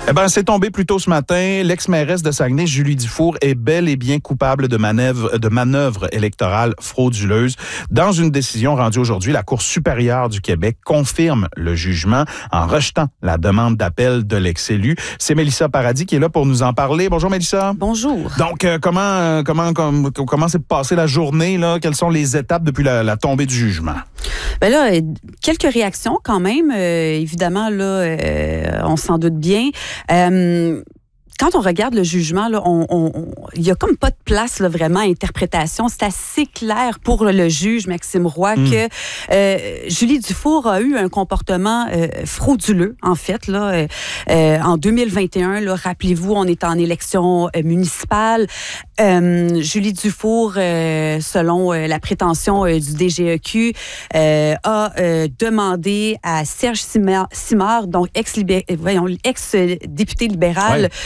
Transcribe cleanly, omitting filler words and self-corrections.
Eh bien, c'est tombé plus tôt ce matin. L'ex-mairesse de Saguenay, Julie Dufour, est bel et bien coupable de manœuvres électorales frauduleuses. Dans une décision rendue aujourd'hui, la Cour supérieure du Québec confirme le jugement en rejetant la demande d'appel de l'ex-élu. C'est Mélissa Paradis qui est là pour nous en parler. Bonjour, Mélissa. Bonjour. Donc, comment s'est passée la journée, là? Quelles sont les étapes depuis la tombée du jugement? Ben là, quelques réactions quand même. Évidemment, là, on s'en doute bien. Quand on regarde le jugement, là, il y a comme pas de place là, vraiment à interprétation. C'est assez clair pour le juge Maxime Roy que Julie Dufour a eu un comportement frauduleux, en fait. Là, en 2021, là, rappelez-vous, on est en élection municipale. Julie Dufour, selon la prétention du DGEQ, a demandé à Serge Simard, donc ex-député libéral,